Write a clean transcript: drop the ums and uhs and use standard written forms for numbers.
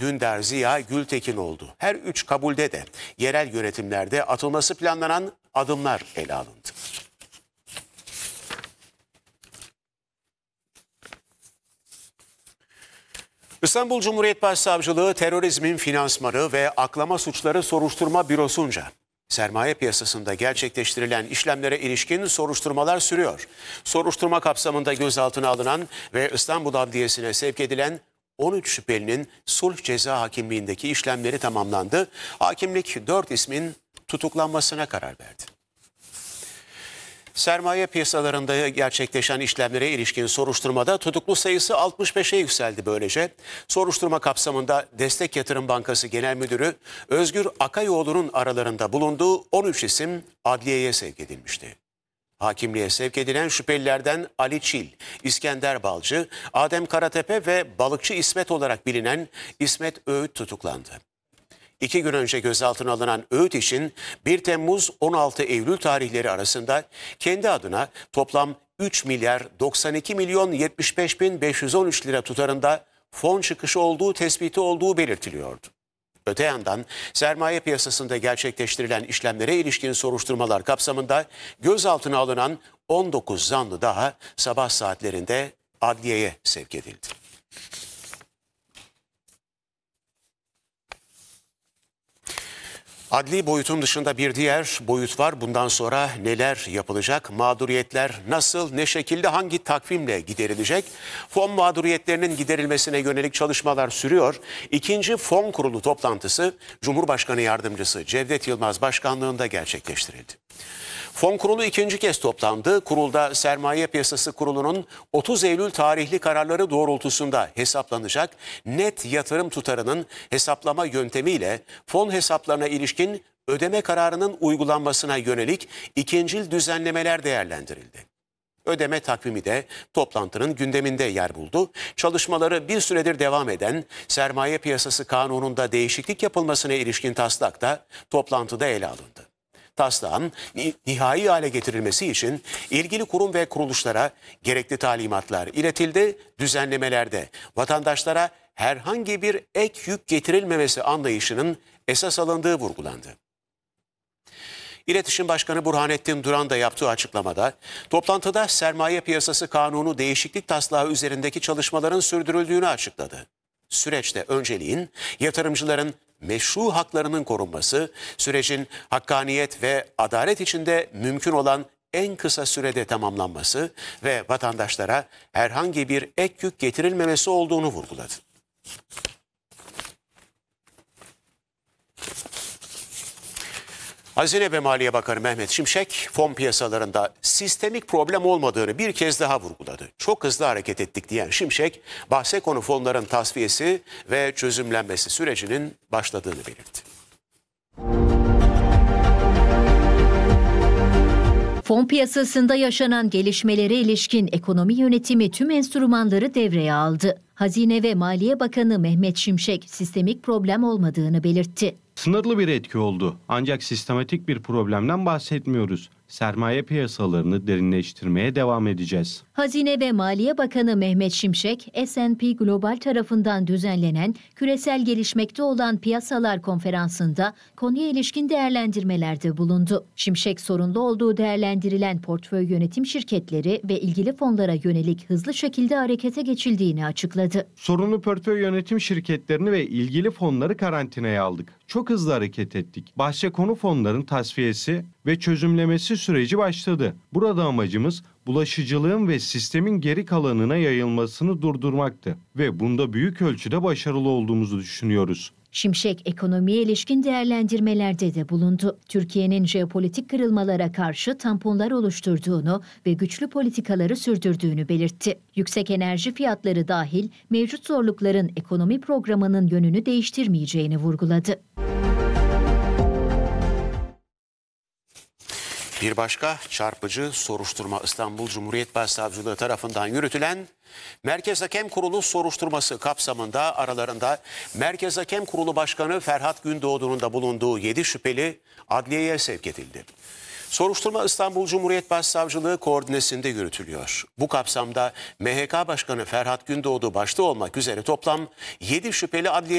Dündar, Ziya, Gültekin oldu. Her üç kabulde de yerel yönetimlerde atılması planlanan adımlar ele alındı. İstanbul Cumhuriyet Başsavcılığı Terörizmin Finansmanı ve Aklama Suçları Soruşturma Bürosu'nca sermaye piyasasında gerçekleştirilen işlemlere ilişkin soruşturmalar sürüyor. Soruşturma kapsamında gözaltına alınan ve İstanbul Adliyesi'ne sevk edilen 13 şüphelinin sulh ceza hakimliğindeki işlemleri tamamlandı. Hakimlik 4 ismin tutuklanmasına karar verdi. Sermaye piyasalarında gerçekleşen işlemlere ilişkin soruşturmada tutuklu sayısı 65'e yükseldi böylece. Soruşturma kapsamında Destek Yatırım Bankası Genel Müdürü Özgür Akayoğlu'nun aralarında bulunduğu 13 isim adliyeye sevk edilmişti. Hakimliğe sevk edilen şüphelilerden Ali Çil, İskender Balcı, Adem Karatepe ve balıkçı İsmet olarak bilinen İsmet Öğüt tutuklandı. 2 gün önce gözaltına alınan Öğüt için 1 Temmuz-16 Eylül tarihleri arasında kendi adına toplam 3 milyar 92 milyon 75 bin 513 lira tutarında fon çıkışı olduğu tespiti olduğu belirtiliyordu. Öte yandan sermaye piyasasında gerçekleştirilen işlemlere ilişkin soruşturmalar kapsamında gözaltına alınan 19 zanlı daha sabah saatlerinde adliyeye sevk edildi. Adli boyutun dışında bir diğer boyut var. Bundan sonra neler yapılacak? Mağduriyetler nasıl, ne şekilde, hangi takvimle giderilecek? Fon mağduriyetlerinin giderilmesine yönelik çalışmalar sürüyor. İkinci Fon Kurulu toplantısı Cumhurbaşkanı Yardımcısı Cevdet Yılmaz başkanlığında gerçekleştirildi. Fon Kurulu ikinci kez toplandı. Kurulda Sermaye Piyasası Kurulu'nun 30 Eylül tarihli kararları doğrultusunda hesaplanacak net yatırım tutarının hesaplama yöntemiyle fon hesaplarına ilişkin ödeme kararının uygulanmasına yönelik ikincil düzenlemeler değerlendirildi. Ödeme takvimi de toplantının gündeminde yer buldu. Çalışmaları bir süredir devam eden Sermaye Piyasası Kanunu'nda değişiklik yapılmasına ilişkin taslak da toplantıda ele alındı. Taslağın nihai hale getirilmesi için ilgili kurum ve kuruluşlara gerekli talimatlar iletildi. Düzenlemelerde vatandaşlara herhangi bir ek yük getirilmemesi anlayışının esas alındığı vurgulandı. İletişim Başkanı Burhanettin Duran da yaptığı açıklamada toplantıda Sermaye Piyasası Kanunu değişiklik taslağı üzerindeki çalışmaların sürdürüldüğünü açıkladı. Süreçte önceliğin yatırımcıların meşru haklarının korunması, sürecin hakkaniyet ve adalet içinde mümkün olan en kısa sürede tamamlanması ve vatandaşlara herhangi bir ek yük getirilmemesi olduğunu vurguladı. Hazine ve Maliye Bakanı Mehmet Şimşek, fon piyasalarında sistemik problem olmadığını bir kez daha vurguladı. Çok hızlı hareket ettik diyen Şimşek, bahse konu fonların tasfiyesi ve çözümlenmesi sürecinin başladığını belirtti. Fon piyasasında yaşanan gelişmelere ilişkin ekonomi yönetimi tüm enstrümanları devreye aldı. Hazine ve Maliye Bakanı Mehmet Şimşek sistemik problem olmadığını belirtti. Sınırlı bir etki oldu. Ancak sistematik bir problemden bahsetmiyoruz. Sermaye piyasalarını derinleştirmeye devam edeceğiz. Hazine ve Maliye Bakanı Mehmet Şimşek, S&P Global tarafından düzenlenen küresel gelişmekte olan piyasalar konferansında konuya ilişkin değerlendirmelerde bulundu. Şimşek, sorunlu olduğu değerlendirilen portföy yönetim şirketleri ve ilgili fonlara yönelik hızlı şekilde harekete geçildiğini açıkladı. Sorunlu portföy yönetim şirketlerini ve ilgili fonları karantinaya aldık. Çok hızlı hareket ettik. Bahse konu fonların tasfiyesi ve çözümlemesi süreci başladı. Burada amacımız bulaşıcılığın ve sistemin geri kalanına yayılmasını durdurmaktı ve bunda büyük ölçüde başarılı olduğumuzu düşünüyoruz. Şimşek, ekonomiye ilişkin değerlendirmelerde de bulundu. Türkiye'nin jeopolitik kırılmalara karşı tamponlar oluşturduğunu ve güçlü politikaları sürdürdüğünü belirtti. Yüksek enerji fiyatları dahil mevcut zorlukların ekonomi programının yönünü değiştirmeyeceğini vurguladı. Bir başka çarpıcı soruşturma İstanbul Cumhuriyet Başsavcılığı tarafından yürütülen Merkez Hakem Kurulu soruşturması kapsamında aralarında Merkez Hakem Kurulu Başkanı Ferhat Gündoğdu'nun da bulunduğu 7 şüpheli adliyeye sevk edildi. Soruşturma İstanbul Cumhuriyet Başsavcılığı koordinesinde yürütülüyor. Bu kapsamda MHK Başkanı Ferhat Gündoğdu başta olmak üzere toplam 7 şüpheli adliye